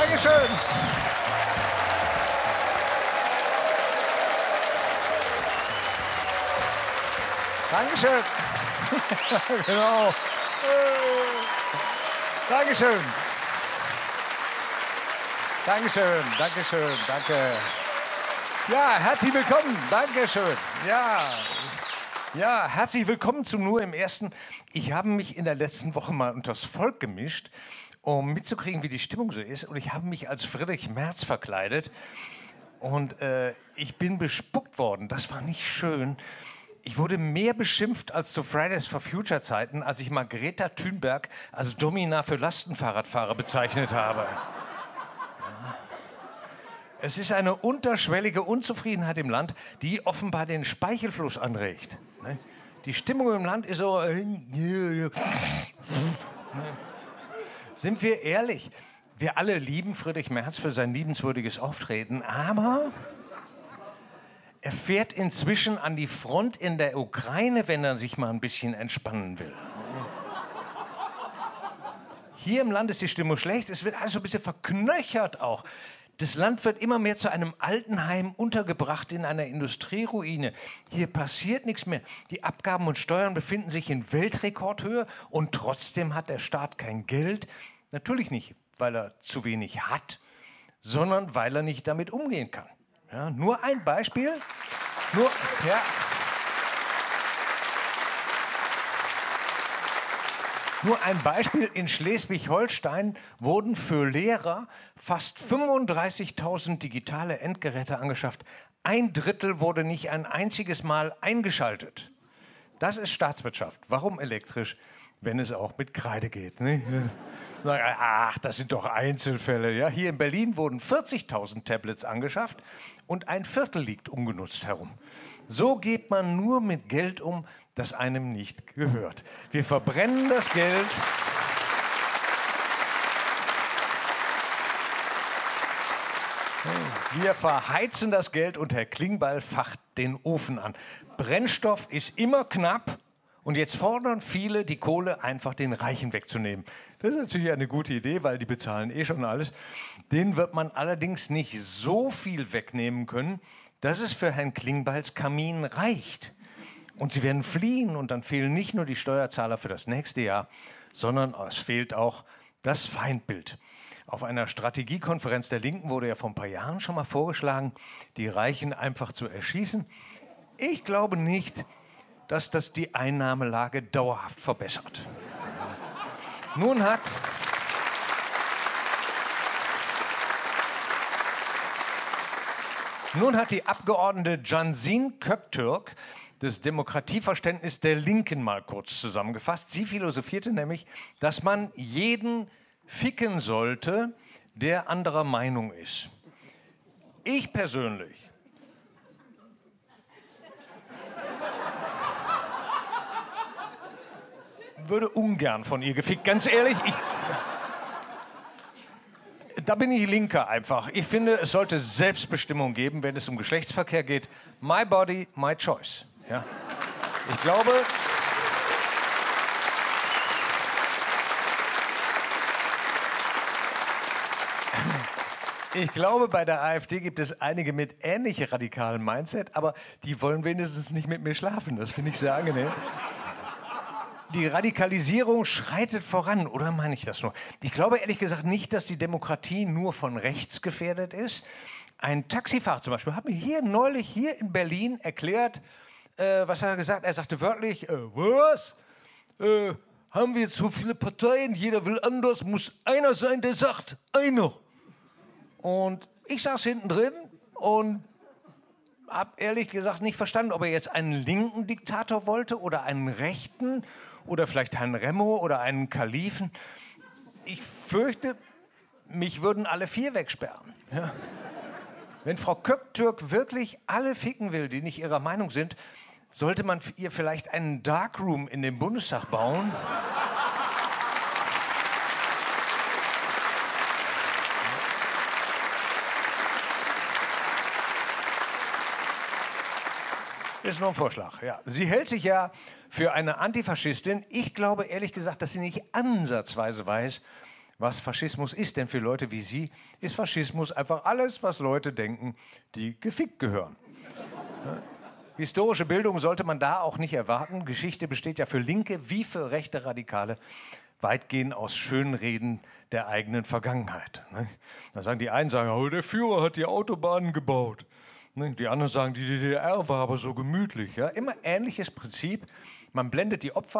Dankeschön. Dankeschön. Genau. Dankeschön. Dankeschön, Dankeschön, danke. Ja, herzlich willkommen, Dankeschön. Ja, herzlich willkommen zum Nur im Ersten. Ich habe mich in der letzten Woche mal unters Volk gemischt, um mitzukriegen, wie die Stimmung so ist. Und ich habe mich als Friedrich Merz verkleidet. Und ich bin bespuckt worden. Das war nicht schön. Ich wurde mehr beschimpft als zu Fridays for Future Zeiten, als ich mal Greta Thunberg als Domina für Lastenfahrradfahrer bezeichnet habe. Ja. Es ist eine unterschwellige Unzufriedenheit im Land, die offenbar den Speichelfluss anregt. Die Stimmung im Land ist so... Sind wir ehrlich? Wir alle lieben Friedrich Merz für sein liebenswürdiges Auftreten, aber... Er fährt inzwischen an die Front in der Ukraine, wenn er sich mal ein bisschen entspannen will. Hier im Land ist die Stimmung schlecht, es wird alles so ein bisschen verknöchert auch. Das Land wird immer mehr zu einem Altenheim untergebracht in einer Industrieruine. Hier passiert nichts mehr. Die Abgaben und Steuern befinden sich in Weltrekordhöhe und trotzdem hat der Staat kein Geld. Natürlich nicht, weil er zu wenig hat, sondern weil er nicht damit umgehen kann. Ja, nur ein Beispiel. Nur ein Beispiel. In Schleswig-Holstein wurden für Lehrer fast 35.000 digitale Endgeräte angeschafft. 1/3 wurde nicht ein einziges Mal eingeschaltet. Das ist Staatswirtschaft. Warum elektrisch, wenn es auch mit Kreide geht? Ne? Ach, das sind doch Einzelfälle. Ja? Hier in Berlin wurden 40.000 Tablets angeschafft und 1/4 liegt ungenutzt herum. So geht man nur mit Geld um, das einem nicht gehört. Wir verbrennen das Geld. Wir verheizen das Geld und Herr Klingbeil facht den Ofen an. Brennstoff ist immer knapp. Und jetzt fordern viele, die Kohle einfach den Reichen wegzunehmen. Das ist natürlich eine gute Idee, weil die bezahlen eh schon alles. Denen wird man allerdings nicht so viel wegnehmen können, dass es für Herrn Klingbeils Kamin reicht. Und sie werden fliehen und dann fehlen nicht nur die Steuerzahler für das nächste Jahr, sondern es fehlt auch das Feindbild. Auf einer Strategiekonferenz der Linken wurde ja vor ein paar Jahren schon mal vorgeschlagen, die Reichen einfach zu erschießen. Ich glaube nicht, dass das die Einnahmelage dauerhaft verbessert. Nun hat die Abgeordnete Cansin Köptürk das Demokratieverständnis der Linken mal kurz zusammengefasst. Sie philosophierte nämlich, dass man jeden ficken sollte, der anderer Meinung ist. Ich persönlich würde ungern von ihr gefickt. Ganz ehrlich, da bin ich Linker einfach. Ich finde, es sollte Selbstbestimmung geben, wenn es um Geschlechtsverkehr geht. My body, my choice. Ja. Ich glaube, bei der AfD gibt es einige mit ähnlich radikalem Mindset, aber die wollen wenigstens nicht mit mir schlafen. Das finde ich sehr angenehm. Die Radikalisierung schreitet voran, oder meine ich das nur? Ich glaube ehrlich gesagt nicht, dass die Demokratie nur von rechts gefährdet ist. Ein Taxifahrer zum Beispiel hat mir neulich hier in Berlin erklärt, was hat er gesagt? Er sagte wörtlich, was? Haben wir jetzt so viele Parteien, jeder will anders, muss einer sein, der sagt, einer. Und ich saß hinten drin und habe ehrlich gesagt nicht verstanden, ob er jetzt einen linken Diktator wollte oder einen rechten oder vielleicht Herrn Remo oder einen Kalifen. Ich fürchte, mich würden alle 4 wegsperren. Ja. Wenn Frau Köptürk wirklich alle ficken will, die nicht ihrer Meinung sind, sollte man ihr vielleicht einen Darkroom in den Bundestag bauen. Ist nur ein Vorschlag, ja. Sie hält sich ja für eine Antifaschistin. Ich glaube ehrlich gesagt, dass sie nicht ansatzweise weiß, was Faschismus ist. Denn für Leute wie Sie ist Faschismus einfach alles, was Leute denken, die gefickt gehören. Historische Bildung sollte man da auch nicht erwarten. Geschichte besteht ja für Linke wie für rechte Radikale weitgehend aus Schönreden der eigenen Vergangenheit. Da sagen die einen, oh, der Führer hat die Autobahnen gebaut. Die anderen sagen, die DDR war aber so gemütlich. Ja? Immer ähnliches Prinzip. Man blendet die Opfer